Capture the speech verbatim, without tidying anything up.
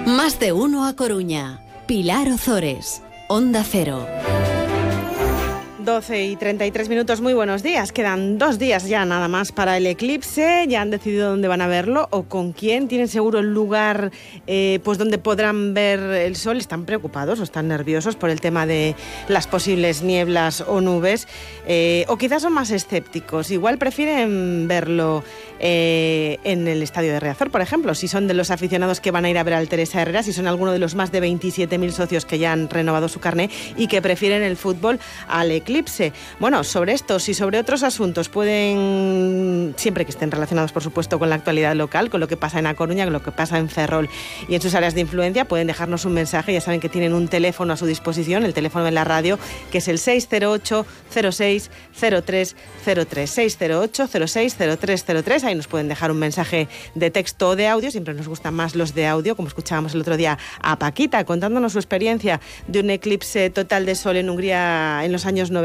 Más de uno a Coruña. Pilar Ozores, Onda Cero. doce y treinta y tres minutos, muy buenos días. Quedan dos días ya nada más para el eclipse. ¿Ya han decidido dónde van a verlo o con quién? ¿Tienen seguro el lugar eh, pues donde podrán ver el sol? ¿Están preocupados o están nerviosos por el tema de las posibles nieblas o nubes? Eh, o quizás son más escépticos. Igual prefieren verlo eh, en el estadio de Riazor, por ejemplo. Si son de los aficionados que van a ir a ver al Teresa Herrera, si son alguno de los más de veintisiete mil socios que ya han renovado su carné y que prefieren el fútbol al eclipse. Bueno, sobre estos y sobre otros asuntos pueden, siempre que estén relacionados, por supuesto, con la actualidad local, con lo que pasa en A Coruña, con lo que pasa en Ferrol y en sus áreas de influencia, pueden dejarnos un mensaje. Ya saben que tienen un teléfono a su disposición, el teléfono de la radio, que es el seis cero ocho cero seis cero tres cero tres, seis cero ocho cero seis cero tres cero tres. Ahí nos pueden dejar un mensaje de texto o de audio. Siempre nos gustan más los de audio, como escuchábamos el otro día a Paquita contándonos su experiencia de un eclipse total de sol en Hungría en los años noventa.